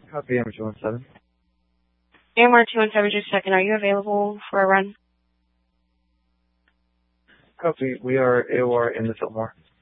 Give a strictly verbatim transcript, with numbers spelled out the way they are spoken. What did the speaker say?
Copy, A M R two one seven. A M R two one seven, just a second. Are you available for a run? Copy, we are A O R in the Fillmore.